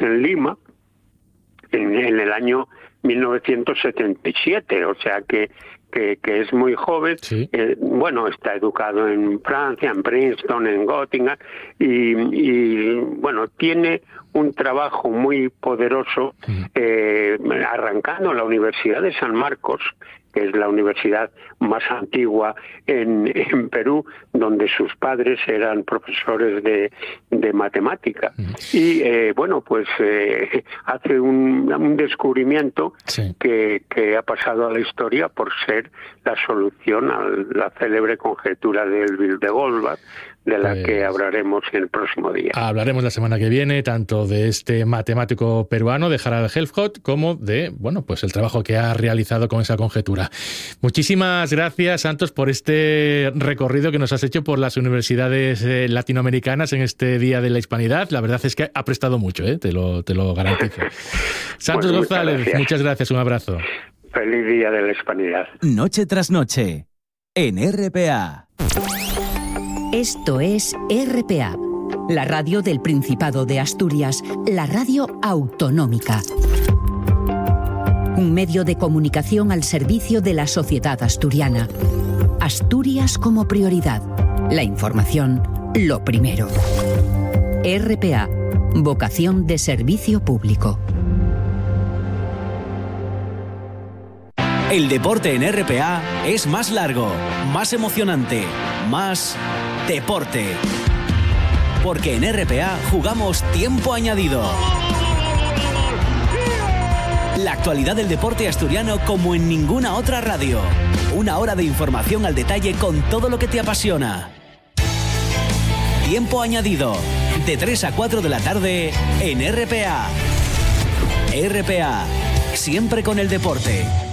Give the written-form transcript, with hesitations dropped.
en Lima en el año 1977, o sea que es muy joven. Sí. Bueno, está educado en Francia, en Princeton, en Göttingen, y bueno, tiene un trabajo muy poderoso arrancando en la Universidad de San Marcos, que es la universidad más antigua en Perú, donde sus padres eran profesores de matemática. Y bueno, pues hace un descubrimiento que ha pasado a la historia por ser la solución a la célebre conjetura de Wilde-Goldbach, de la que hablaremos en el próximo día. Hablaremos la semana que viene tanto de este matemático peruano, de Harald Helfgott, como de, bueno, pues el trabajo que ha realizado con esa conjetura. Muchísimas gracias, Santos, por este recorrido que nos has hecho por las universidades latinoamericanas en este Día de la Hispanidad. La verdad es que ha prestado mucho, te lo garantizo. Santos González, muchas gracias, un abrazo. Feliz Día de la Hispanidad. Noche tras noche, en RPA. Esto es RPA, la radio del Principado de Asturias, la radio autonómica. Un medio de comunicación al servicio de la sociedad asturiana. Asturias como prioridad. La información, lo primero. RPA, vocación de servicio público. El deporte en RPA es más largo, más emocionante, más deporte. Porque en RPA jugamos tiempo añadido. La actualidad del deporte asturiano como en ninguna otra radio. Una hora de información al detalle con todo lo que te apasiona. Tiempo añadido, de 3 a 4 de la tarde en RPA. RPA, siempre con el deporte.